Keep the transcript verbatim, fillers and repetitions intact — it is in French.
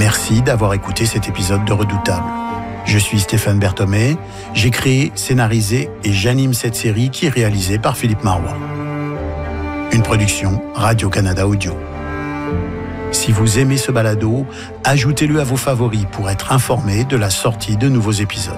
Merci d'avoir écouté cet épisode de Redoutable. Je suis Stéphane Berthomé, j'ai créé, scénarisé et j'anime cette série qui est réalisée par Philippe Marois. Une production Radio-Canada Audio. Si vous aimez ce balado, ajoutez-le à vos favoris pour être informé de la sortie de nouveaux épisodes.